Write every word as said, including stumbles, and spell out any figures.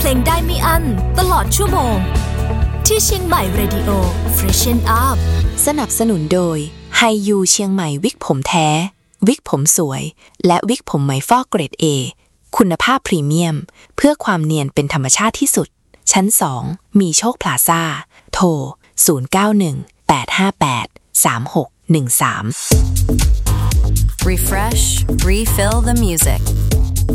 เพลงได้ไม่อั้นตลอดชั่วโมงที่เชียงใหม่ Radio Freshen Up สนับสนุนโดยไฮยูเชียงใหม่วิกผมแท้วิกผมสวยและวิกผมไหมฟอกเกรด A คุณภาพพรีเมียมเพื่อความเนียนเป็นธรรมชาติที่สุดชั้นสองมีโชคพลาซ่าโทรศูนย์ เก้า หนึ่ง แปด ห้า แปด สาม หก หนึ่ง สาม Refresh, refill the music